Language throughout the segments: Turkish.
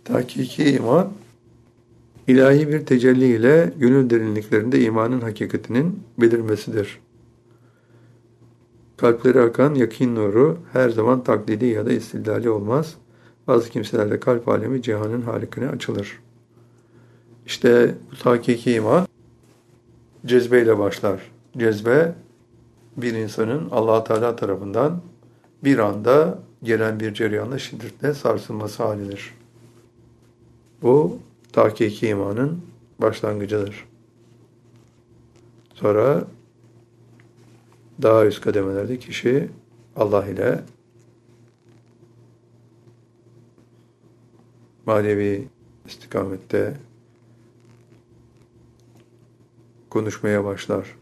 Tahkiki iman, ilahi bir tecelli ile gönül derinliklerinde imanın hakikatinin belirmesidir. Kalplere akan yakîn nuru her zaman taklidi ya da istidlali olmaz. Bazı kimselerde kalp alemi cihanın halikine açılır. İşte bu tahkiki iman cezbeyle başlar. Cezbe, bir insanın Allah Teala tarafından bir anda gelen bir cereyanla şiddetle sarsılması halidir. Bu tahkiki imanın başlangıcıdır. Sonra daha üst kademelerde kişi Allah ile manevi istikamette konuşmaya başlar.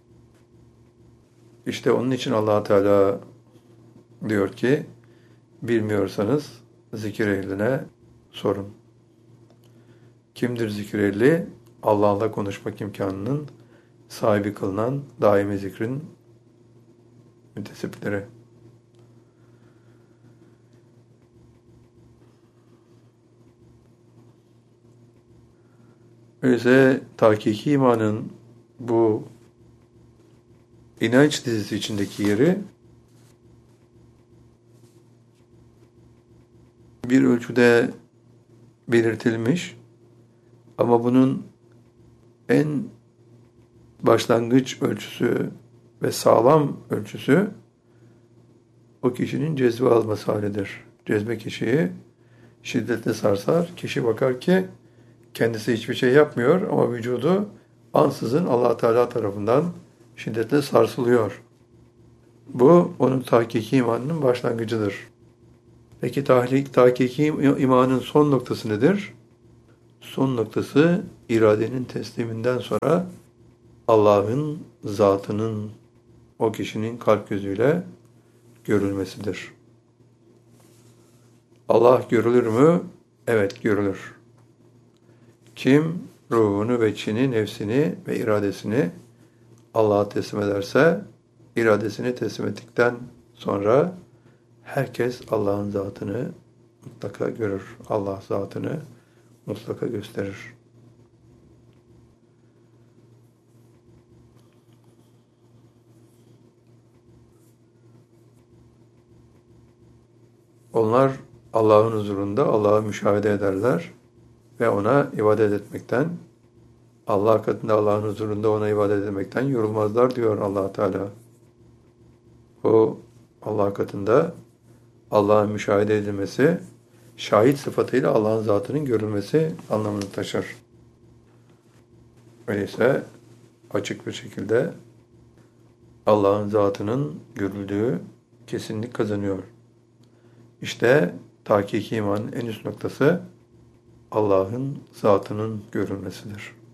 İşte onun için Allah Teala diyor ki, bilmiyorsanız zikir ehline sorun. Kimdir zikir ehli? Allah'la konuşmak imkanının sahibi kılınan daimi zikrin müntesipleri. Öyleyse tahkiki imanın bu inanç dizisi içindeki yeri bir ölçüde belirtilmiş ama bunun en başlangıç ölçüsü ve sağlam ölçüsü o kişinin cezbe alması halidir. Cezbe kişiyi şiddetle sarsar. Kişi bakar ki kendisi hiçbir şey yapmıyor ama vücudu ansızın Allah Teala tarafından şiddetle sarsılıyor. Bu onun tahkiki imanının başlangıcıdır. Peki tahkiki imanın son noktası nedir? Son noktası iradenin tesliminden sonra Allah'ın zatının o kişinin kalp gözüyle görülmesidir. Allah görülür mü? Evet, görülür. Kim ruhunu ve içini, nefsini ve iradesini Allah'a teslim ederse, iradesini teslim ettikten sonra herkes Allah'ın zatını mutlaka görür. Allah zatını mutlaka gösterir. Onlar Allah'ın huzurunda Allah'ı müşahede ederler ve ona ibadet etmekten, Allah katında Allah'ın huzurunda ona ibadet etmekten yorulmazlar diyor Allah Teala. O Allah katında Allah'ın müşahede edilmesi, şahit sıfatıyla Allah'ın zatının görülmesi anlamını taşır. Öyleyse açık bir şekilde Allah'ın zatının görüldüğü kesinlik kazanıyor. İşte tahkiki imanın en üst noktası Allah'ın zatının görülmesidir.